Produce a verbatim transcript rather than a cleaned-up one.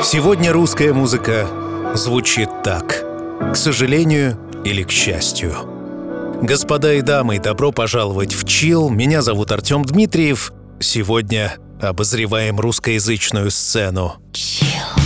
Сегодня русская музыка звучит так. К сожалению или к счастью. Господа и дамы, добро пожаловать в Chill. Меня зовут Артем Дмитриев. Сегодня обозреваем русскоязычную сцену.